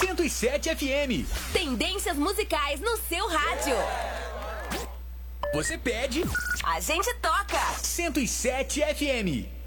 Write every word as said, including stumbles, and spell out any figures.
cento e sete F M. Tendências musicais no seu rádio. Você pede, a gente toca. cento e sete F M.